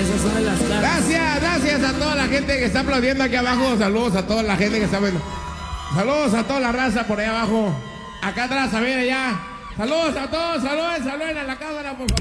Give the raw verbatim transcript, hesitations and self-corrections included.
Esas son de las caras. Gracias, gracias a toda la gente que está aplaudiendo aquí abajo. Saludos a toda la gente que está viendo. Saludos a toda la raza por ahí abajo. Acá atrás, a ver allá. Saludos a todos, saludos, saluden a la cámara, por favor.